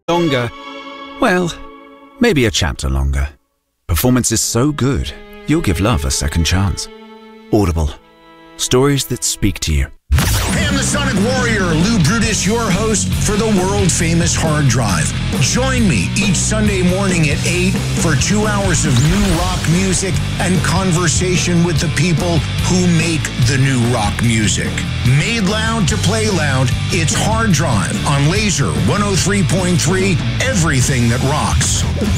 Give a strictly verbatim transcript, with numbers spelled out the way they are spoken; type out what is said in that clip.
Longer. Well, maybe a chapter longer. Performance is so good, you'll give love a second chance. Audible. Stories that speak to you. Hey, I'm the Sonic Warrior, Lou Brutus, your host for the world-famous Hard Drive. Join me each Sunday morning at eight for two hours of new rock music and conversation with the people who make the new rock music. Made loud to play loud, it's Hard Drive on Laser one oh three point three, everything that rocks.